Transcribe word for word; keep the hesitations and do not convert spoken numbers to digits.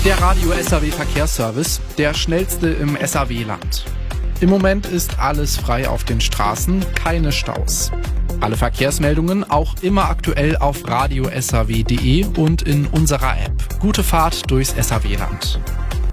Der Radio S A W Verkehrsservice, der schnellste im S A W-Land. Im Moment ist alles frei auf den Straßen, keine Staus. Alle Verkehrsmeldungen auch immer aktuell auf radio s a w punkt d e und in unserer App. Gute Fahrt durchs S A W-Land.